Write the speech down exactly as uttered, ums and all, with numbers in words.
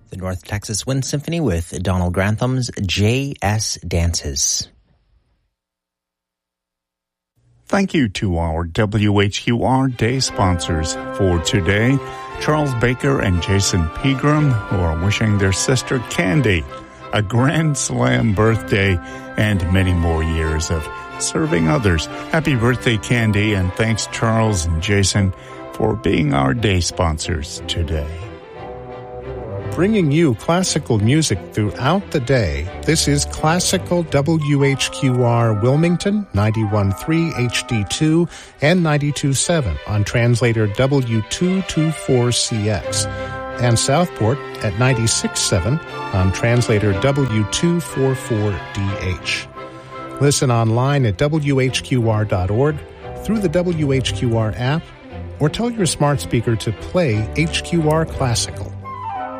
The North Texas Wind Symphony with Donald Grantham's J S Dances. Thank you to our W H Q R day sponsors for today, Charles Baker and Jason Pegram, who are wishing their sister Candy a grand slam birthday and many more years of serving others. Happy birthday, Candy, and thanks Charles and Jason for being our day sponsors today. Bringing you classical music throughout the day, this is Classical W H Q R Wilmington, ninety-one point three H D two and ninety-two point seven on translator W two twenty-four C X, and Southport at ninety-six point seven on translator W two forty-four D H. Listen online at W H Q R dot org, through the W H Q R app, or tell your smart speaker to play H Q R Classical.